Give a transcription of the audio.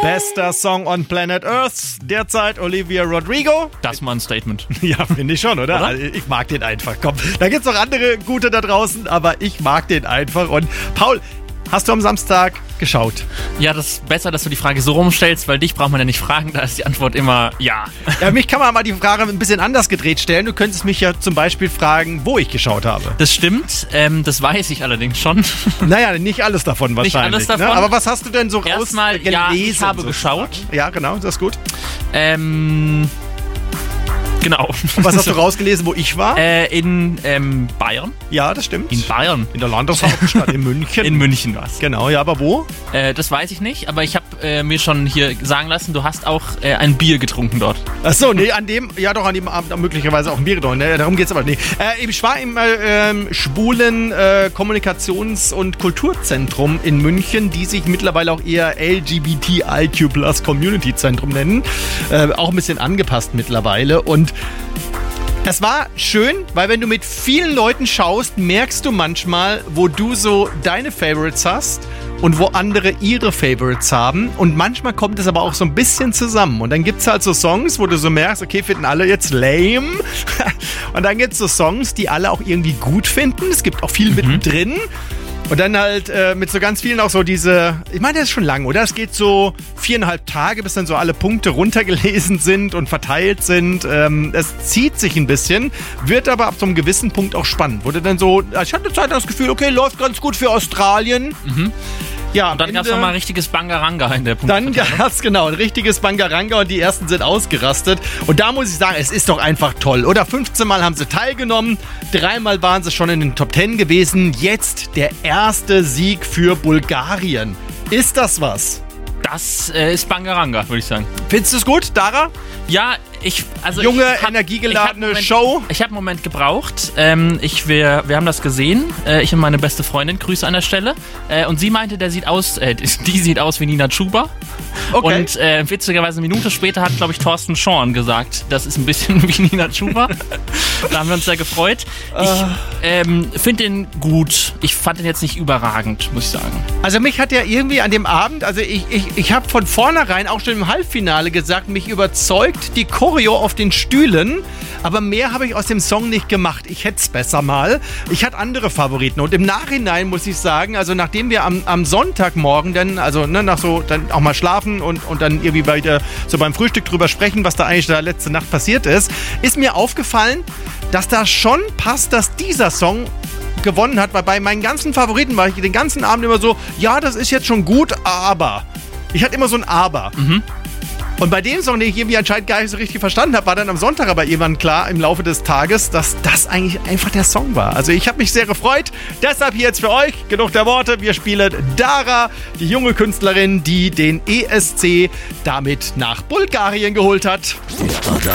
Bester Song on Planet Earth, derzeit Olivia Rodrigo. Das mal ein Statement. Ja, finde ich schon, oder? Also ich mag den einfach. Komm, da gibt's noch andere gute da draußen, aber ich mag den einfach. Und Paul, hast du am Samstag geschaut? Ja, das ist besser, dass du die Frage so rumstellst, weil dich braucht man ja nicht fragen, da ist die Antwort immer ja. Ja, mich kann man mal die Frage ein bisschen anders gedreht stellen. Du könntest mich ja zum Beispiel fragen, wo ich geschaut habe. Das stimmt, das weiß ich allerdings schon. Naja, nicht alles davon wahrscheinlich. Nicht alles davon. Ne? Aber was hast du denn so Erstmal, rausgelesen? ja, ich habe geschaut. Ja, genau, das ist gut. Genau. Und was hast du rausgelesen, wo ich war? In Bayern. Ja, das stimmt. In Bayern. In der Landeshauptstadt in München. In München war's. Genau, ja, aber wo? Das weiß ich nicht, aber ich habe mir schon hier sagen lassen, du hast auch ein Bier getrunken dort. Achso, nee, an dem Abend möglicherweise auch ein Bier getrunken. Ne? Darum geht's aber nicht. Ich war im schwulen Kommunikations- und Kulturzentrum in München, die sich mittlerweile auch eher LGBTIQ+ Community Zentrum nennen. Auch ein bisschen angepasst mittlerweile. Und das war schön, weil wenn du mit vielen Leuten schaust, merkst du manchmal, wo du so deine Favorites hast und wo andere ihre Favorites haben. Und manchmal kommt es aber auch so ein bisschen zusammen. Und dann gibt es halt so Songs, wo du so merkst, okay, finden alle jetzt lame. Und dann gibt es so Songs, die alle auch irgendwie gut finden. Es gibt auch viel mittendrin. Und dann halt mit so ganz vielen auch so diese, ich meine, das ist schon lang, oder? Es geht so 4,5 Tage, bis dann so alle Punkte runtergelesen sind und verteilt sind. Es zieht sich ein bisschen, wird aber ab so einem gewissen Punkt auch spannend. Wurde dann so, ich hatte Zeit das Gefühl, okay, läuft ganz gut für Australien. Ja, und dann gab es nochmal ein richtiges Bangaranga in der Punkte. Dann gab es genau ein richtiges Bangaranga und die ersten sind ausgerastet. Und da muss ich sagen, es ist doch einfach toll. Oder 15 Mal haben sie teilgenommen, 3 Mal waren sie schon in den Top 10 gewesen. Jetzt der erste Sieg für Bulgarien. Ist das was? Das ist Bangaranga, würde ich sagen. Findest du es gut, Dara? Ja, energiegeladene Show. Ich habe einen Moment gebraucht. Wir haben das gesehen. Ich und meine beste Freundin, Grüße an der Stelle. Und sie meinte, die sieht aus wie Nina Chuba. Okay. Und witzigerweise eine Minute später hat, glaube ich, Thorsten Schorn gesagt, das ist ein bisschen wie Nina Chuba. Da haben wir uns sehr gefreut. Ich finde den gut. Ich fand den jetzt nicht überragend, muss ich sagen. Also mich hat ja irgendwie an dem Abend, also ich habe von vornherein auch schon im Halbfinale gesagt, mich überzeugt die Choreo auf den Stühlen, aber mehr habe ich aus dem Song nicht gemacht. Ich hätte es besser mal. Ich hatte andere Favoriten und im Nachhinein muss ich sagen, also nachdem wir am Sonntagmorgen dann, also nach so, dann auch mal schlafen und dann irgendwie weiter so beim Frühstück drüber sprechen, was da eigentlich da letzte Nacht passiert ist mir aufgefallen, dass da schon passt, dass dieser Song gewonnen hat, weil bei meinen ganzen Favoriten war ich den ganzen Abend immer so, ja, das ist jetzt schon gut, aber. Ich hatte immer so ein Aber. Und bei dem Song, den ich irgendwie anscheinend gar nicht so richtig verstanden habe, war dann am Sonntag aber irgendwann klar im Laufe des Tages, dass das eigentlich einfach der Song war. Also ich habe mich sehr gefreut. Deshalb hier jetzt für euch, genug der Worte, wir spielen Dara, die junge Künstlerin, die den ESC damit nach Bulgarien geholt hat.